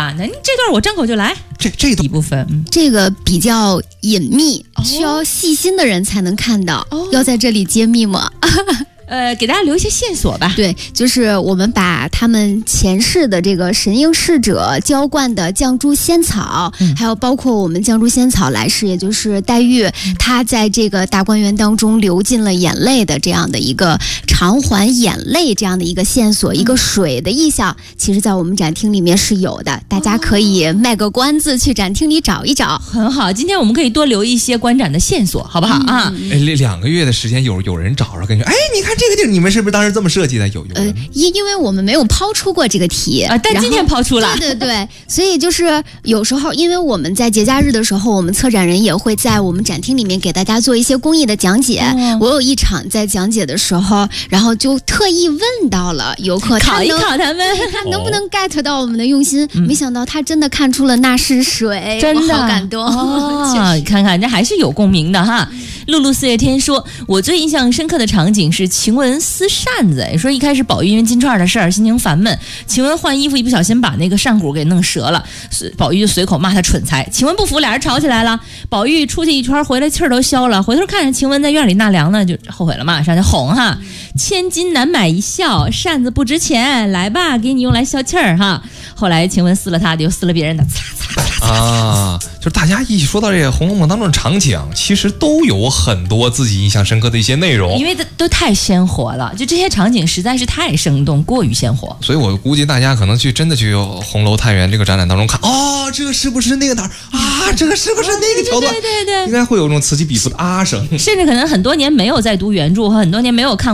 吧？那这段我张口就来。 这一部分， 这个比较隐秘，需要细心的人才能看到，要在这里揭秘吗？ 给大家留一些线索吧。 对，就是我们把他们前世的这个神瑛侍者浇灌的绛珠仙草，还有包括我们绛珠仙草来世，也就是黛玉，她在这个大观园当中流尽了眼泪的这样的一个偿还眼泪这样的一个线索，一个水的意象，其实在我们展厅里面是有的，大家可以卖个关子去展厅里找一找。 很好，今天我们可以多留一些观展的线索，好不好啊 ？2个月的时间，有人找着跟你说，哎，你看这个地儿，你们是不是当时这么设计的？ 因为我们没有抛出过这个题啊，但今天抛出了。 对，所以就是有时候，因为我们在节假日的时候，我们策展人也会在我们展厅里面给大家做一些公益的讲解。我有一场在讲解的时候，然后就特意问到了游客， 考一考他们， 他能不能 get 到我们的用心？没想到他真的看出了那是水， 真的我好感动哦！看看这还是有共鸣的哈。露露四月天说，我最印象深刻的场景是晴雯撕扇子。说一开始宝玉因为金钏的事儿心情烦闷，晴雯换衣服一不小心把那个扇骨给弄折了，宝玉就随口骂他蠢材。晴雯不服，俩人吵起来了。宝玉出去一圈回来气儿都消了，回头看着晴雯在院里纳凉呢，就后悔了嘛，上去哄哈，千金难买一笑，扇子不值钱，来吧，给你用来消气儿哈。后来晴雯撕了他的，又撕了别人的， 啊，就是大家一说到这个《红楼梦》当中的场景，其实都有很多自己印象深刻的一些内容， 因为都太鲜活了，就这些场景实在是太生动，过于鲜活。 所以我估计大家可能真的去红楼太原这个展览当中看，哦，这个是不是那个哪儿啊？这个是不是那个桥段？ 对， 应该会有这种此起彼伏的啊声， 甚至可能很多年没有在读原著和很多年没有看